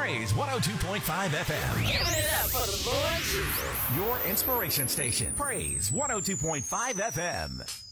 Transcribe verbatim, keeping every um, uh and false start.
Praise one oh two point five F M. Giving it up for the Lord Jesus. Your inspiration station. Praise one oh two point five F M.